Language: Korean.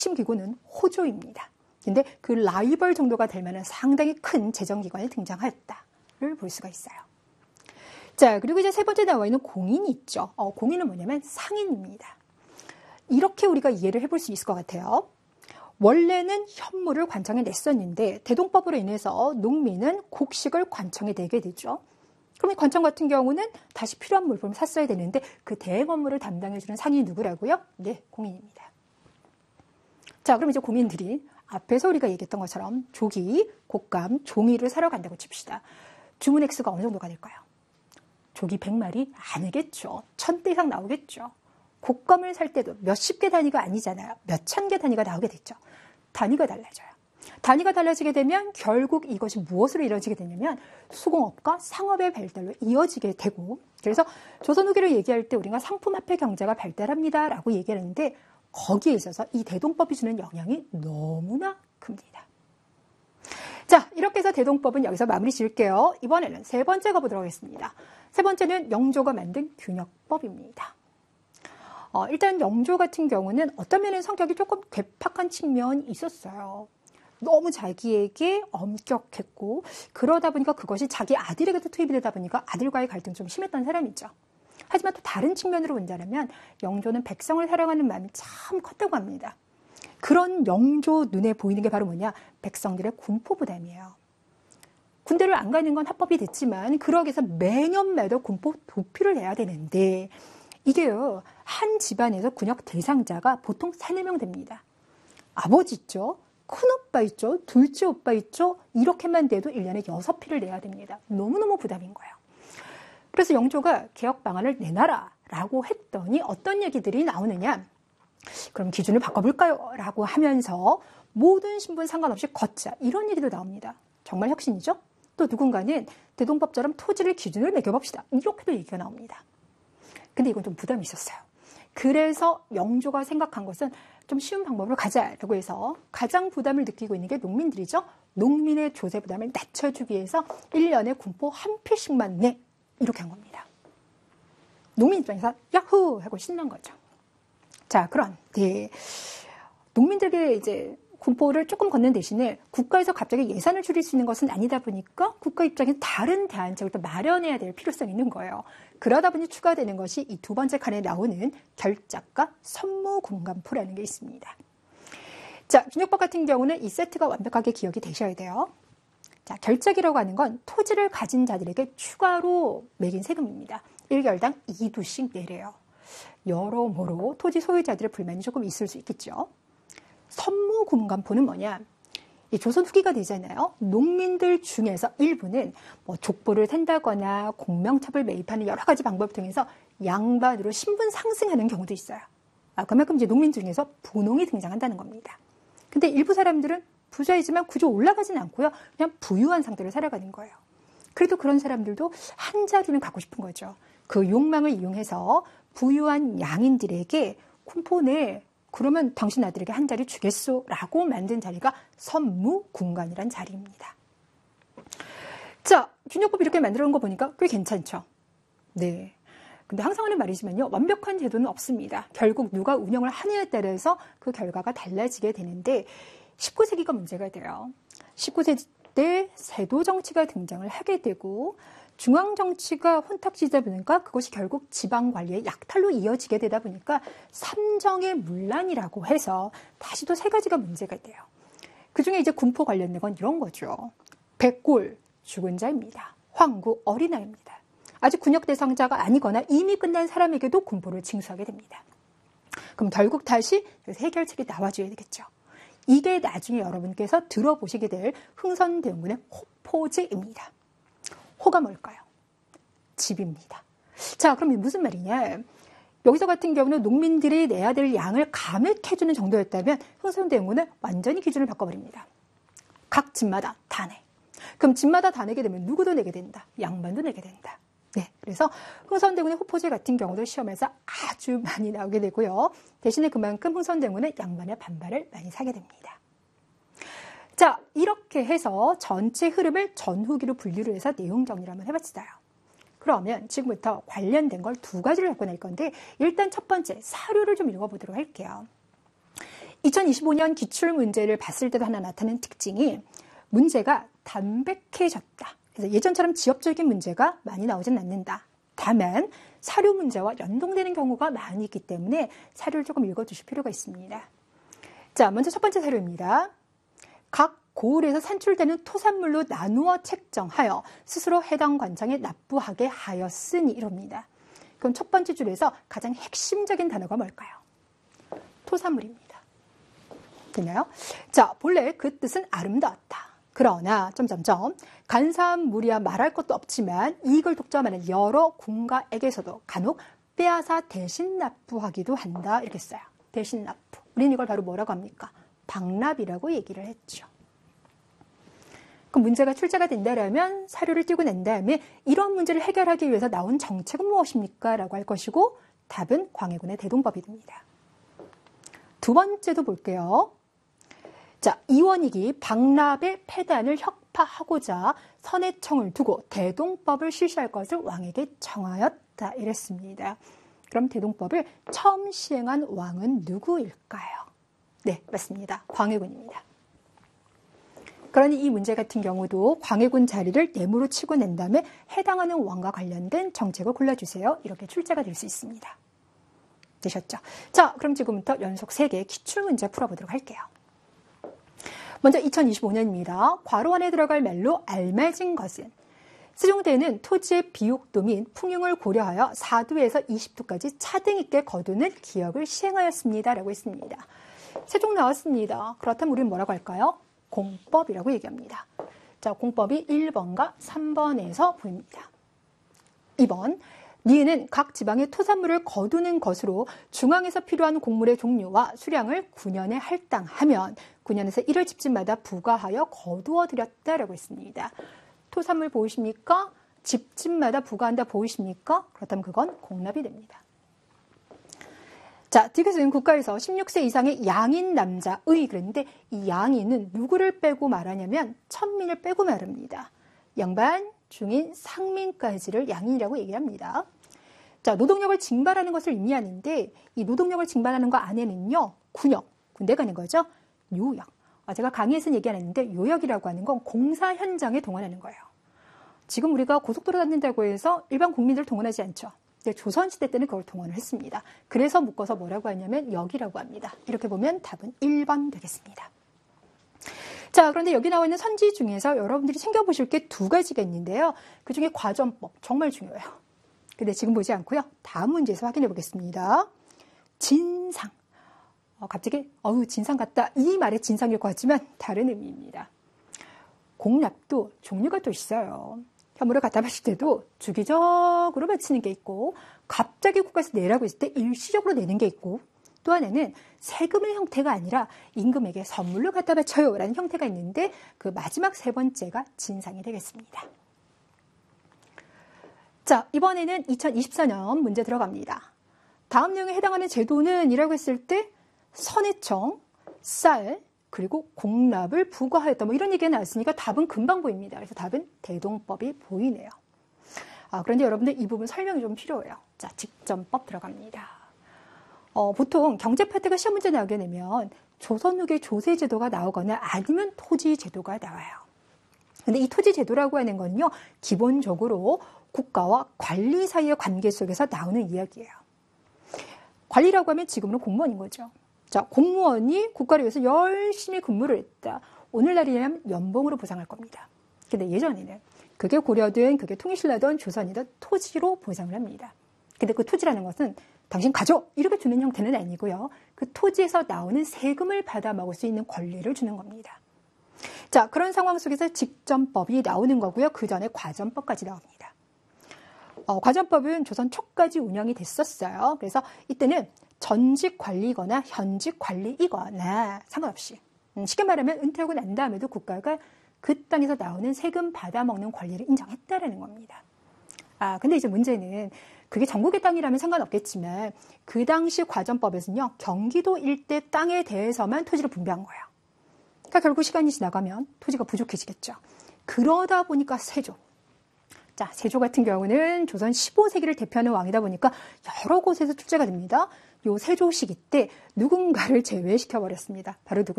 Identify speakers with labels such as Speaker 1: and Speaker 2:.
Speaker 1: 핵심 기구는 호조입니다. 근데 그 라이벌 정도가 될 만한 상당히 큰 재정기관이 등장했다를 볼 수가 있어요. 자, 그리고 이제 세 번째 나와 있는 공인이 있죠. 공인은 뭐냐면 상인입니다. 이렇게 우리가 이해를 해볼 수 있을 것 같아요. 원래는 현물을 관청에 냈었는데 대동법으로 인해서 농민은 곡식을 관청에 내게 되죠. 그러면 관청 같은 경우는 다시 필요한 물품을 샀어야 되는데 그 대행 업무를 담당해주는 상인이 누구라고요? 네, 공인입니다. 자, 그럼 이제 공인들이 앞에서 우리가 얘기했던 것처럼 조기, 곶감, 종이를 사러 간다고 칩시다. 주문 액수가 어느 정도가 될까요? 조기 100마리? 아니겠죠. 1000대 이상 나오겠죠. 곶감을 살 때도 몇십 개 단위가 아니잖아요. 몇천 개 단위가 나오게 됐죠. 단위가 달라져요. 단위가 달라지게 되면 결국 이것이 무엇으로 이루어지게 되냐면 수공업과 상업의 발달로 이어지게 되고, 그래서 조선 후기를 얘기할 때 우리가 상품화폐 경제가 발달합니다라고 얘기를 하는데 거기에 있어서 이 대동법이 주는 영향이 너무나 큽니다. 자, 이렇게 해서 대동법은 여기서 마무리 지을게요. 이번에는 세 번째 가보도록 하겠습니다. 세 번째는 영조가 만든 균역법입니다. 일단 영조 같은 경우는 어떤 면에는 성격이 조금 괴팍한 측면이 있었어요. 너무 자기에게 엄격했고, 그러다 보니까 그것이 자기 아들에게도 투입이 되다 보니까 아들과의 갈등이 좀 심했던 사람이죠. 하지만 또 다른 측면으로 본다면 영조는 백성을 사랑하는 마음이 참 컸다고 합니다. 그런 영조 눈에 보이는 게 바로 뭐냐? 백성들의 군포 부담이에요. 군대를 안 가는 건 합법이 됐지만 그러기 위해서 매년마다 군포 도피를 해야 되는데 이게요, 한 집안에서 군역 대상자가 보통 3, 4명 됩니다. 아버지 있죠, 큰오빠 있죠, 둘째 오빠 있죠, 이렇게만 돼도 1년에 6피를 내야 됩니다. 너무너무 부담인 거예요. 그래서 영조가 개혁 방안을 내놔라라고 했더니 어떤 얘기들이 나오느냐? 그럼 기준을 바꿔볼까요? 라고 하면서 모든 신분 상관없이 걷자, 이런 얘기도 나옵니다. 정말 혁신이죠? 또 누군가는 대동법처럼 토지를 기준을 매겨봅시다, 이렇게도 얘기가 나옵니다. 근데 이건 좀 부담이 있었어요. 그래서 영조가 생각한 것은 좀 쉬운 방법으로 가자라고 해서 가장 부담을 느끼고 있는 게 농민들이죠. 농민의 조세 부담을 낮춰주기 위해서 1년에 군포 1필씩만 내, 이렇게 한 겁니다. 농민 입장에서 야호 하고 신난 거죠. 자, 그런데 농민들에게 이제 군포를 조금 걷는 대신에 국가에서 갑자기 예산을 줄일 수 있는 것은 아니다 보니까 국가 입장에서 다른 대안책을 또 마련해야 될 필요성이 있는 거예요. 그러다 보니 추가되는 것이 이 두 번째 칸에 나오는 결작과 선무군감포라는 게 있습니다. 자, 균역법 같은 경우는 이 세트가 완벽하게 기억이 되셔야 돼요. 자, 결작이라고 하는 건 토지를 가진 자들에게 추가로 매긴 세금입니다. 1개월당 2두씩 내래요. 여러모로 토지 소유자들의 불만이 조금 있을 수 있겠죠. 선무군감포는 뭐냐? 이 조선 후기가 되잖아요. 농민들 중에서 일부는 뭐 족보를 샌다거나 공명첩을 매입하는 여러 가지 방법을 통해서 양반으로 신분 상승하는 경우도 있어요. 그만큼 이제 농민 중에서 분홍이 등장한다는 겁니다. 근데 일부 사람들은 부자이지만 그저 올라가진 않고요. 그냥 부유한 상태로 살아가는 거예요. 그래도 그런 사람들도 한 자리는 갖고 싶은 거죠. 그 욕망을 이용해서 부유한 양인들에게 군포 내, 그러면 당신 아들에게 한 자리 주겠소라고 만든 자리가 선무군관이란 자리입니다. 자, 균역법 이렇게 만들어 놓은 거 보니까 꽤 괜찮죠? 네. 근데 항상 하는 말이지만요, 완벽한 제도는 없습니다. 결국 누가 운영을 하느냐에 따라서 그 결과가 달라지게 되는데 19세기가 문제가 돼요. 19세기 때 세도 정치가 등장을 하게 되고 중앙 정치가 혼탁지다 보니까 그것이 결국 지방 관리의 약탈로 이어지게 되다 보니까 삼정의 문란이라고 해서 다시 또 세 가지가 문제가 돼요. 그중에 이제 군포 관련된 건 이런 거죠. 백골, 죽은 자입니다. 황구, 어린아이입니다. 아직 군역 대상자가 아니거나 이미 끝난 사람에게도 군포를 징수하게 됩니다. 그럼 결국 다시 해결책이 나와줘야 되겠죠. 이게 나중에 여러분께서 들어보시게 될 흥선대원군의 호포제입니다. 호가 뭘까요? 집입니다. 자, 그럼 이게 무슨 말이냐? 여기서 같은 경우는 농민들이 내야 될 양을 감액해주는 정도였다면 흥선대원군은 완전히 기준을 바꿔버립니다. 각 집마다 다 내. 그럼 집마다 다 내게 되면 누구도 내게 된다. 양반도 내게 된다. 네, 그래서 흥선대군의 호포제 같은 경우도 시험에서 아주 많이 나오게 되고요. 대신에 그만큼 흥선대군은 양반의 반발을 많이 사게 됩니다. 자, 이렇게 해서 전체 흐름을 전후기로 분류를 해서 내용 정리를 한번 해봤어요. 그러면 지금부터 관련된 걸 두 가지를 갖고 낼 건데 일단 첫 번째 사료를 좀 읽어보도록 할게요. 2025년 기출문제를 봤을 때도 하나 나타나는 특징이 문제가 담백해졌다. 그래서 예전처럼 지엽적인 문제가 많이 나오진 않는다. 다만 사료 문제와 연동되는 경우가 많이 있기 때문에 사료를 조금 읽어주실 필요가 있습니다. 자, 먼저 첫 번째 사료입니다. 각 고을에서 산출되는 토산물로 나누어 책정하여 스스로 해당 관청에 납부하게 하였으니 이럽니다. 그럼 첫 번째 줄에서 가장 핵심적인 단어가 뭘까요? 토산물입니다. 됐나요? 자, 본래 그 뜻은 아름다웠다. 그러나 점점점 간사한 물이야 말할 것도 없지만 이익을 독점하는 여러 군가에게서도 간혹 빼앗아 대신 납부하기도 한다. 이렇게 써요. 대신 납부. 우리는 이걸 바로 뭐라고 합니까? 방납이라고 얘기를 했죠. 그 문제가 출제가 된다면 사료를 띄고 낸 다음에 이런 문제를 해결하기 위해서 나온 정책은 무엇입니까? 라고 할 것이고 답은 광해군의 대동법이 됩니다. 두 번째도 볼게요. 자, 이원익이 방납의 폐단을 혁파하고자 선해청을 두고 대동법을 실시할 것을 왕에게 청하였다. 이랬습니다. 그럼 대동법을 처음 시행한 왕은 누구일까요? 네, 맞습니다. 광해군입니다. 그러니 이 문제 같은 경우도 광해군 자리를 네모로 치고 낸 다음에 해당하는 왕과 관련된 정책을 골라주세요. 이렇게 출제가 될 수 있습니다. 되셨죠? 자, 그럼 지금부터 연속 3개 기출문제 풀어보도록 할게요. 먼저 2025년입니다. 괄호 안에 들어갈 말로 알맞은 것은 세종대는 토지의 비옥도 및 풍흉을 고려하여 4도에서 20도까지 차등 있게 거두는 기역을 시행하였습니다. 라고 했습니다. 세종 나왔습니다. 그렇다면 우리는 뭐라고 할까요? 공법이라고 얘기합니다. 자, 공법이 1번과 3번에서 보입니다. 2번, 니은은 각 지방의 토산물을 거두는 것으로 중앙에서 필요한 곡물의 종류와 수량을 9년에 할당하면 9년에서 1월 집집마다 부과하여 거두어 드렸다라고 했습니다. 토산물 보이십니까? 집집마다 부과한다 보이십니까? 그렇다면 그건 공납이 됩니다. 자, 디귿은 국가에서 16세 이상의 양인 남자의 그랬는데 이 양인은 누구를 빼고 말하냐면 천민을 빼고 말합니다. 양반, 중인, 상민까지를 양인이라고 얘기합니다. 자, 노동력을 징발하는 것을 의미하는데 이 노동력을 징발하는 거 안에는요, 군역, 군대 가는 거죠. 요역. 제가 강의에서는 얘기 안 했는데 요역이라고 하는 건 공사 현장에 동원하는 거예요. 지금 우리가 고속도로 다닌다고 해서 일반 국민들 동원하지 않죠. 조선시대 때는 그걸 동원을 했습니다. 그래서 묶어서 뭐라고 하냐면 역이라고 합니다. 이렇게 보면 답은 1번 되겠습니다. 자, 그런데 여기 나와 있는 선지 중에서 여러분들이 챙겨보실 게 2가지가 있는데요. 그중에 과전법, 정말 중요해요. 근데 지금 보지 않고요. 다음 문제에서 확인해 보겠습니다. 진상. 갑자기 진상 같다. 이 말의 진상일 것 같지만 다른 의미입니다. 공납도 종류가 또 있어요. 현물을 갖다 바칠 때도 주기적으로 바치는 게 있고 갑자기 국가에서 내라고 했을 때 일시적으로 내는 게 있고 또 하나는 세금의 형태가 아니라 임금에게 선물로 갖다 바쳐요 라는 형태가 있는데 그 마지막 3번째가 진상이 되겠습니다. 자, 이번에는 2024년 문제 들어갑니다. 다음 내용에 해당하는 제도는 이라고 했을 때 선해청, 쌀, 그리고 공납을 부과하였다. 이런 얘기가 나왔으니까 답은 금방 보입니다. 그래서 답은 대동법이 보이네요. 그런데 여러분들 이 부분 설명이 좀 필요해요. 자, 직전법 들어갑니다. 보통 경제 파트가 시험 문제 나오게 되면 조선 후기 조세제도가 나오거나 아니면 토지제도가 나와요. 근데 이 토지제도라고 하는 건요, 기본적으로 국가와 관리 사이의 관계 속에서 나오는 이야기예요. 관리라고 하면 지금은 공무원인 거죠. 자, 공무원이 국가를 위해서 열심히 근무를 했다. 오늘날이라면 연봉으로 보상할 겁니다. 근데 예전에는 그게 고려든, 그게 통일신라든 조선이든 토지로 보상을 합니다. 근데 그 토지라는 것은 당신 가져! 이렇게 주는 형태는 아니고요. 그 토지에서 나오는 세금을 받아 먹을 수 있는 권리를 주는 겁니다. 자, 그런 상황 속에서 직전법이 나오는 거고요. 그 전에 과전법까지 나옵니다. 과전법은 조선 초까지 운영이 됐었어요. 그래서 이때는 전직 관리거나 현직 관리이거나 상관없이 쉽게 말하면 은퇴하고 난 다음에도 국가가 그 땅에서 나오는 세금 받아먹는 권리를 인정했다라는 겁니다. 근데 이제 문제는 그게 전국의 땅이라면 상관없겠지만 그 당시 과전법에서는요, 경기도 일대 땅에 대해서만 토지를 분배한 거예요. 그러니까 결국 시간이 지나가면 토지가 부족해지겠죠. 그러다 보니까 세조. 자, 세조 같은 경우는 조선 15세기를 대표하는 왕이다 보니까 여러 곳에서 출제가 됩니다. 요 세조 시기 때 누군가를 제외시켜 버렸습니다. 바로 누구?